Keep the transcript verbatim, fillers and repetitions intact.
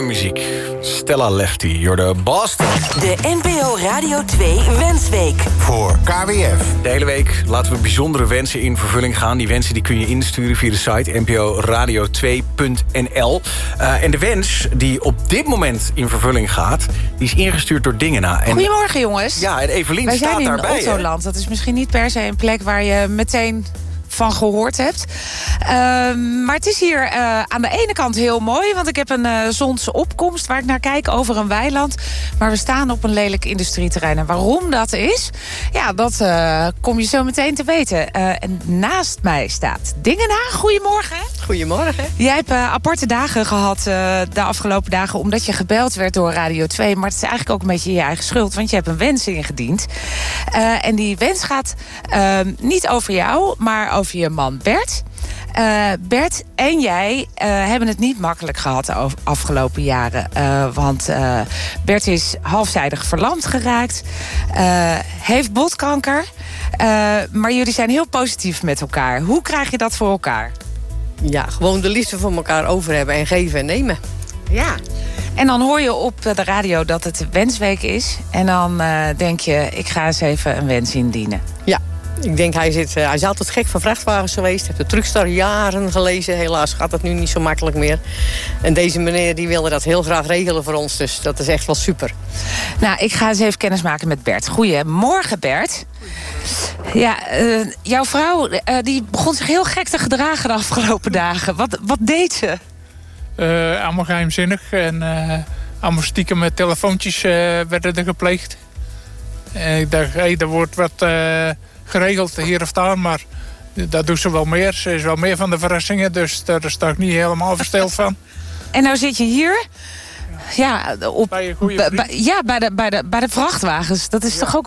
muziek. Stella Lefty, you're the Boston. De N P O Radio twee Wensweek. Voor K W F. De hele week laten we bijzondere wensen in vervulling gaan. Die wensen die kun je insturen via de site n p o radio twee punt n l. Uh, en de wens die op dit moment in vervulling gaat, die is ingestuurd door Dingena. En Goedemorgen, jongens. ja, en Evelien Wij staat zijn in daarbij. Ottoland. Dat is misschien niet per se een plek waar je meteen van gehoord hebt. Uh, maar het is hier uh, aan de ene kant heel mooi, want ik heb een uh, zonsopkomst waar ik naar kijk over een weiland. Maar we staan op een lelijk industrieterrein. En waarom dat is, ja, dat uh, kom je zo meteen te weten. Uh, en naast mij staat Dingena. Goedemorgen. Goedemorgen. Jij hebt uh, aparte dagen gehad uh, de afgelopen dagen, omdat je gebeld werd door Radio twee. Maar het is eigenlijk ook een beetje je eigen schuld, want je hebt een wens ingediend. Uh, en die wens gaat uh, niet over jou, maar over je man Bert. Uh, Bert en jij uh, hebben het niet makkelijk gehad de afgelopen jaren. Uh, want uh, Bert is halfzijdig verlamd geraakt. Uh, heeft botkanker. Uh, maar jullie zijn heel positief met elkaar. Hoe krijg je dat voor elkaar? Ja, gewoon de liefde voor elkaar over hebben en geven en nemen. Ja. En dan hoor je op de radio dat het wensweek is. En dan uh, denk je, ik ga eens even een wens indienen. Ja. Ik denk, hij, zit, uh, hij is altijd gek van vrachtwagens geweest. Heeft de Truckstar jaren gelezen. Helaas gaat dat nu niet zo makkelijk meer. En deze meneer die wilde dat heel graag regelen voor ons. Dus dat is echt wel super. Nou, ik ga eens even kennis maken met Bert. Goedemorgen, Bert. Ja, uh, jouw vrouw uh, die begon zich heel gek te gedragen de afgelopen dagen. Wat, wat deed ze? Uh, allemaal geheimzinnig. En uh, allemaal stiekem met telefoontjes uh, werden er gepleegd. En ik dacht, hé, hey, er wordt wat Uh, geregeld hier of daar, maar dat doet ze wel meer. Ze is wel meer van de verrassingen, dus daar sta ik niet helemaal versteld van. En nou zit je hier, ja, op, bij, je goede b- b- ja bij, de, bij, de, bij de vrachtwagens. Dat is ja. toch ook